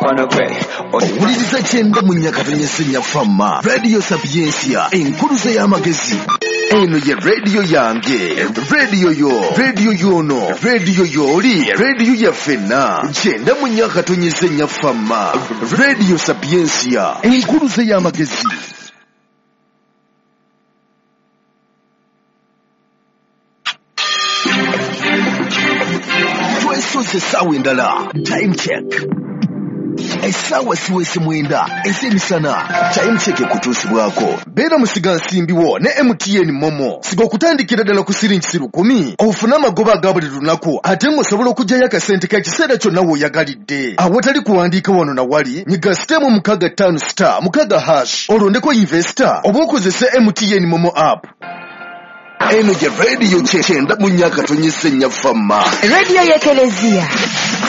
mukwano gwe owuliriza kyenda mu Nyakatonye Fama Radio Sapiensia enkuluze y'amagezi eno ye radio yange radio yo radio yono radio yoli radio ya fena kyenda mu Nyakatonye Fama Radio Sapiensia enkuluze y'amagezi. Twesoze sawa endala time check esawa siwese mwenda esemisana time check kutuusibwako beera musiga nsimbiwo ne MTN Momo siga okutandikira ddala ku siringi 10 ofuna amagoba aga buli lunaku ate ng'osobola okugyayo akasente ka kiseera kyonna w'oyagalidde awatali kuwandiika wano na wali nyiga sitemu 65 mukaga hash olondeko investor oba okozese MTN Momo app. Eno je radio kyenda mu Nyakatonye Fama radio y'Ekelezia.